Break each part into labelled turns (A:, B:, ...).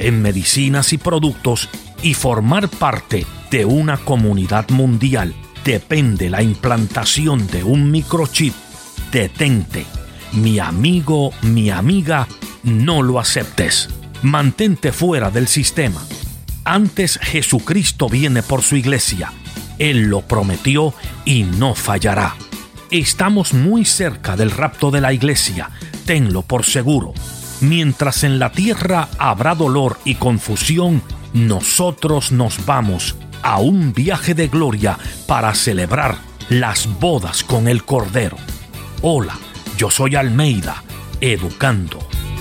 A: en medicinas y productos y formar parte de una comunidad mundial depende la implantación de un microchip, detente. Mi amigo, mi amiga, no lo aceptes. Mantente fuera del sistema. Antes Jesucristo viene por su iglesia. Él lo prometió y no fallará. Estamos muy cerca del rapto de la iglesia, tenlo por seguro. Mientras en la tierra habrá dolor y confusión, nosotros nos vamos a un viaje de gloria para celebrar las bodas con el Cordero. Hola, yo soy Almeida, educando.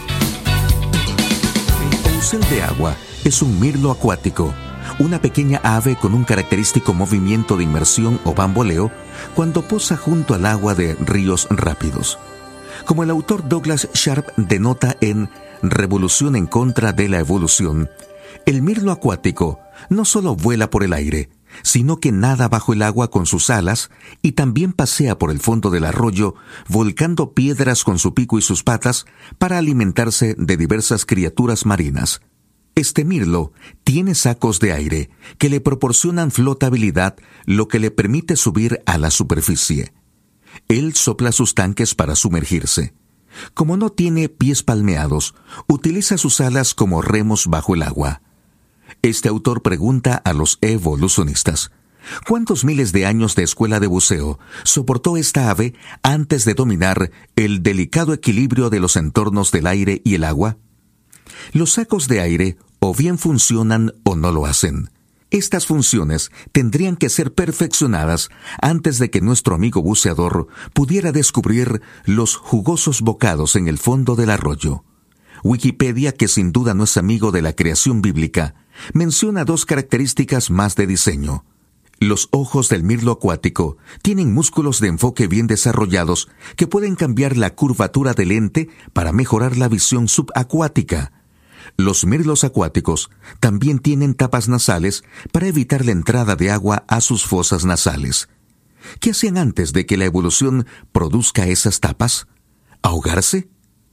B: El corcel de agua es un mirlo acuático, una pequeña ave con un característico movimiento de inmersión o bamboleo cuando posa junto al agua de ríos rápidos. Como el autor Douglas Sharp denota en Revolución en contra de la evolución, el mirlo acuático no solo vuela por el aire, sino que nada bajo el agua con sus alas y también pasea por el fondo del arroyo, volcando piedras con su pico y sus patas para alimentarse de diversas criaturas marinas. Este mirlo tiene sacos de aire que le proporcionan flotabilidad, lo que le permite subir a la superficie. Él sopla sus tanques para sumergirse. Como no tiene pies palmeados, utiliza sus alas como remos bajo el agua. Este autor pregunta a los evolucionistas: ¿cuántos miles de años de escuela de buceo soportó esta ave antes de dominar el delicado equilibrio de los entornos del aire y el agua? Los sacos de aire o bien funcionan o no lo hacen. Estas funciones tendrían que ser perfeccionadas antes de que nuestro amigo buceador pudiera descubrir los jugosos bocados en el fondo del arroyo. Wikipedia, que sin duda no es amigo de la creación bíblica, menciona dos características más de diseño. Los ojos del mirlo acuático tienen músculos de enfoque bien desarrollados que pueden cambiar la curvatura del lente para mejorar la visión subacuática. Los mirlos acuáticos también tienen tapas nasales para evitar la entrada de agua a sus fosas nasales. ¿Qué hacían antes de que la evolución produzca esas tapas? ¿Ahogarse?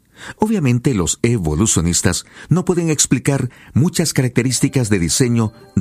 B: Obviamente los evolucionistas no pueden explicar muchas características de diseño